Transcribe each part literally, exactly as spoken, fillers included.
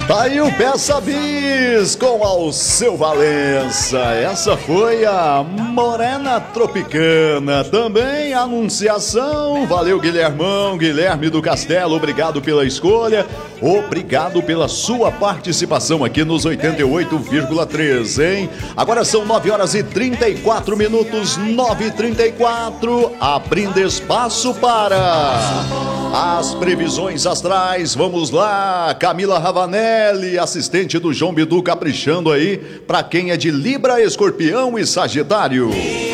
Tá aí o Peça Bis com Alceu Valença. Essa foi a Morena Tropicana. Também a Anunciação. Valeu, Guilhermão, Guilherme do Castelo. Obrigado pela escolha. Obrigado pela sua participação aqui nos oitenta e oito vírgula três, hein? Agora são nove horas e trinta e quatro minutos. nove e trinta e quatro. Abrindo espaço para as previsões astrais. Vamos lá, Camila Ravanelli, assistente do João Bidu, caprichando aí para quem é de Libra, Escorpião e Sagitário.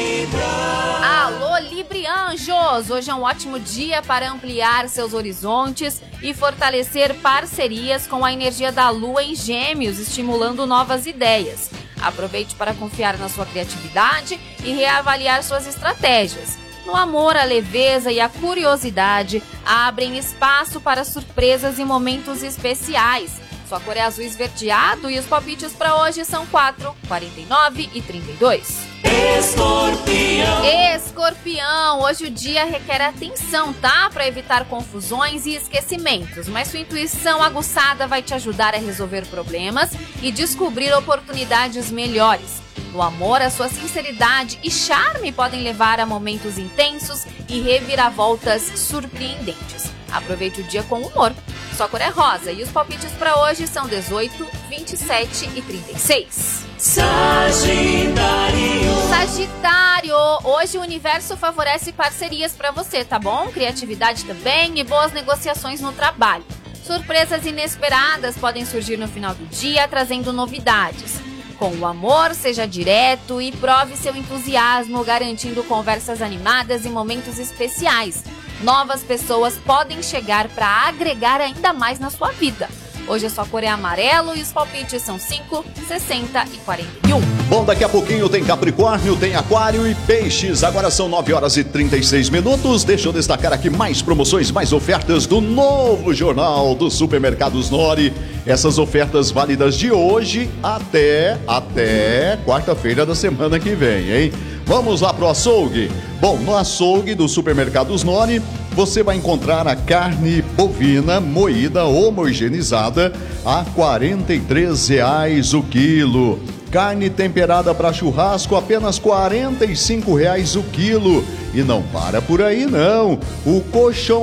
Alô, Librianjos! Hoje é um ótimo dia para ampliar seus horizontes e fortalecer parcerias com a energia da Lua em Gêmeos, estimulando novas ideias. Aproveite para confiar na sua criatividade e reavaliar suas estratégias. No amor, a leveza e a curiosidade abrem espaço para surpresas e momentos especiais. Sua cor é azul esverdeado e os palpites para hoje são quatro, quarenta e nove e trinta e dois. Escorpião! Escorpião! Hoje o dia requer atenção, tá? Para evitar confusões e esquecimentos, mas sua intuição aguçada vai te ajudar a resolver problemas e descobrir oportunidades melhores. No amor, a sua sinceridade e charme podem levar a momentos intensos e reviravoltas surpreendentes. Aproveite o dia com humor. Sua cor é rosa e os palpites para hoje são dezoito, vinte e sete e trinta e seis. Sagitário. Sagitário, hoje o universo favorece parcerias para você, tá bom? Criatividade também e boas negociações no trabalho. Surpresas inesperadas podem surgir no final do dia, trazendo novidades. Com o amor, seja direto e prove seu entusiasmo, garantindo conversas animadas e momentos especiais. Novas pessoas podem chegar para agregar ainda mais na sua vida. Hoje a sua cor é amarelo e os palpites são cinco, sessenta e quarenta e um. Bom, daqui a pouquinho tem Capricórnio, tem Aquário e Peixes. Agora são nove horas e trinta e seis minutos. Deixa eu destacar aqui mais promoções, mais ofertas do novo Jornal dos Supermercados Nori. Essas ofertas válidas de hoje até, até quarta-feira da semana que vem, hein? Vamos lá pro açougue. Bom, no açougue do Supermercados Nori, você vai encontrar a carne bovina moída homogeneizada a quarenta e três reais o quilo. Carne temperada para churrasco apenas quarenta e cinco reais o quilo. E não para por aí não. O colchão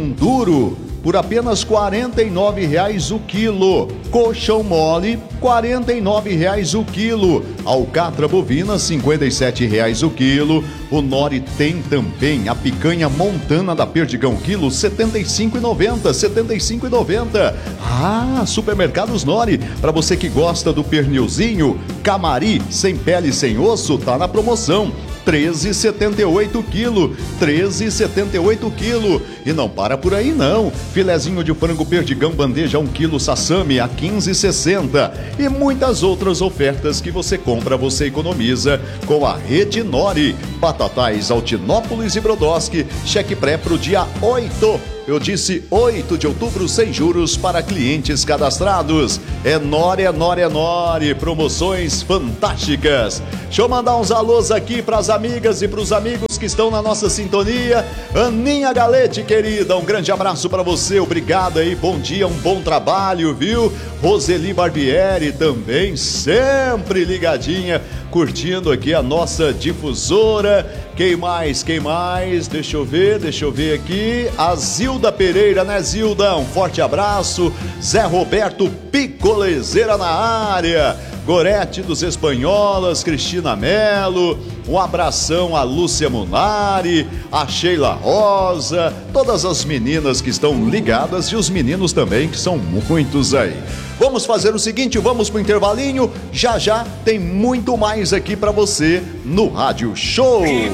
duro por apenas quarenta e nove reais o quilo. Colchão mole, quarenta e nove reais o quilo. Alcatra bovina, cinquenta e sete reais o quilo. O Nori tem também a picanha montana da Perdigão, quilo, setenta e cinco reais e noventa centavos, setenta e cinco reais e noventa centavos. Ah, Supermercados Nori, para você que gosta do pernilzinho, camari sem pele e sem osso, tá na promoção. treze reais e setenta e oito quilo, treze reais e setenta e oito quilo. E não para por aí não. Filezinho de frango Perdigão bandeja um quilo sassami a quinze reais e sessenta centavos. E muitas outras ofertas que você compra, você economiza com a Rede Nori. Batatais, Altinópolis e Brodowski. Cheque pré pro dia oito. Eu disse oito de outubro sem juros para clientes cadastrados. É Nori, é Nori, é Nori. Promoções fantásticas. Deixa eu mandar uns alôs aqui para as amigas e para os amigos que estão na nossa sintonia. Aninha Galete, querida, um grande abraço para você. Obrigado aí, bom dia, um bom trabalho, viu? Roseli Barbieri também, sempre ligadinha, curtindo aqui a nossa difusora. Quem mais, quem mais? Deixa eu ver, deixa eu ver aqui. A Zilda Pereira, né, Zilda? Um forte abraço. Zé Roberto Picolezeira na área. Gorete dos Espanholas, Cristina Melo, um abração a Lúcia Munari, a Sheila Rosa, todas as meninas que estão ligadas e os meninos também, que são muitos aí. Vamos fazer o seguinte, vamos pro intervalinho, já já tem muito mais aqui pra você no Rádio Show.